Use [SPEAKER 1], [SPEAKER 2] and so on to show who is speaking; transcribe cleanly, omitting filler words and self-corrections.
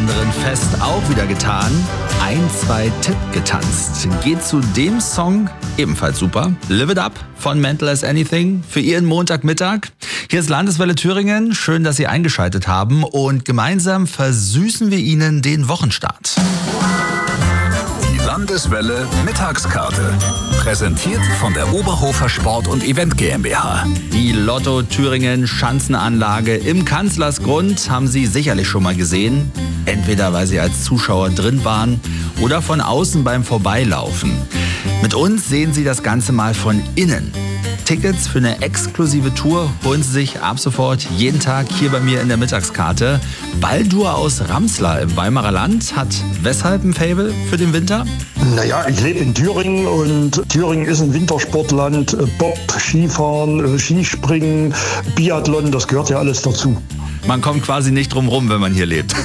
[SPEAKER 1] anderen Fest auch wieder getan. 1, 2 Tipp getanzt. Geht zu dem Song ebenfalls super. Live It Up von Mental as Anything für Ihren Montagmittag. Hier ist Landeswelle Thüringen. Schön, dass Sie eingeschaltet haben. Und gemeinsam versüßen wir Ihnen den Wochenstart.
[SPEAKER 2] Die Landeswelle Mittagskarte. Präsentiert von der Oberhofer Sport- und Event GmbH.
[SPEAKER 1] Die Lotto Thüringen Schanzenanlage im Kanzlersgrund haben Sie sicherlich schon mal gesehen. Entweder weil Sie als Zuschauer drin waren oder von außen beim Vorbeilaufen. Mit uns sehen Sie das Ganze mal von innen. Tickets für eine exklusive Tour holen Sie sich ab sofort jeden Tag hier bei mir in der Mittagskarte. Baldur aus Ramslar im Weimarer Land hat weshalb ein Faible für den Winter?
[SPEAKER 3] Naja, ich lebe in Thüringen und Thüringen ist ein Wintersportland. Bob, Skifahren, Skispringen, Biathlon, das gehört ja alles dazu.
[SPEAKER 1] Man kommt quasi nicht drum rum, wenn man hier lebt.